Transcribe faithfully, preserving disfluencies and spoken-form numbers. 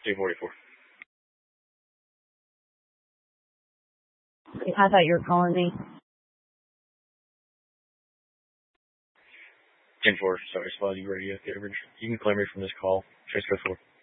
two forty-four. I thought you were calling me. ten four, sorry, Spotty Radio coverage. You can claim me from this call. Trace code four.